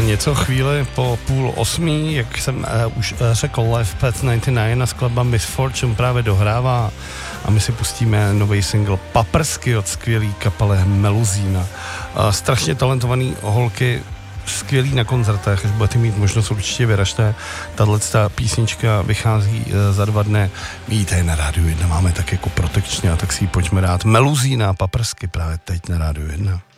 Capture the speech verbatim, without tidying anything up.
něco chvíli po půl osmí, jak jsem uh, už uh, řekl, Live Pet devadesát devět a skladba Miss Fortune právě dohrává a my si pustíme nový single Paprsky od skvělý kapely Meluzína. Uh, strašně talentovaný holky, skvělý na koncertech, až budete mít možnost, určitě vyražte. Tato písnička vychází uh, za dva dny. My ji tady na Rádiu jedna máme tak jako protekčně, a tak si ji pojďme dát. Meluzína, Paprsky právě teď na Rádiu jedna.